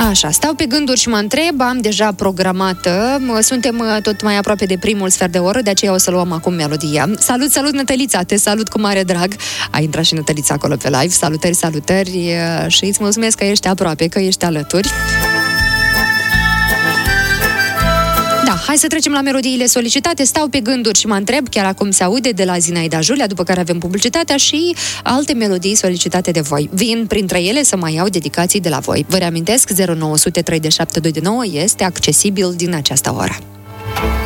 Așa, stau pe gânduri și mă întreb, am deja programată, suntem tot mai aproape de primul sfert de oră, de aceea o să luăm acum melodia. Salut, Nătălița, te salut cu mare drag. A intrat și Nătălița acolo pe live. Salutări și îți mulțumesc că ești aproape, că ești alături. Da, hai să trecem la melodiile solicitate. Stau pe gânduri și mă întreb, chiar acum se aude de la Zinaida Julia, după care avem publicitatea și alte melodii solicitate de voi. Vin printre ele să mai iau dedicații de la voi. Vă reamintesc, 0900 327 229 este accesibil din această oră.